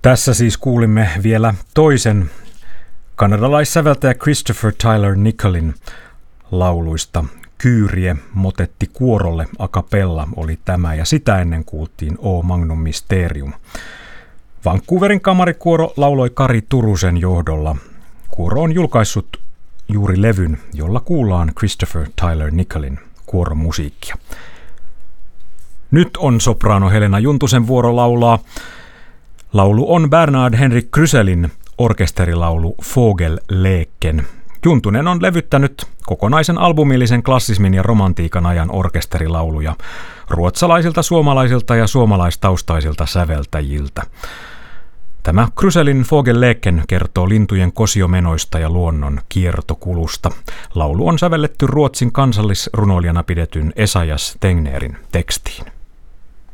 Tässä siis kuulimme vielä toisen kanadalaissäveltäjä Christopher Tyler Nicholin lauluista. Kyrie motetti kuorolle a cappella oli tämä, ja sitä ennen kuultiin O Magnum Mysterium. Vancouverin kamarikuoro lauloi Kari Turusen johdolla. Kuoro on julkaissut juuri levyn, jolla kuullaan Christopher Tyler Nicholin kuoromusiikkia. Nyt on sopraano Helena Juntusen vuoro laulaa. Laulu on Bernard Henrik Kryselin orkesterilaulu Fågelleken. Juntunen on levyttänyt kokonaisen albumillisen klassismin ja romantiikan ajan orkesterilauluja ruotsalaisilta, suomalaisilta ja suomalaistaustaisilta säveltäjiltä. Tämä Kryselin Fågelleken kertoo lintujen kosiomenoista ja luonnon kiertokulusta. Laulu on sävelletty Ruotsin kansallisrunoilijana pidetyn Esaias Tegnérin tekstiin.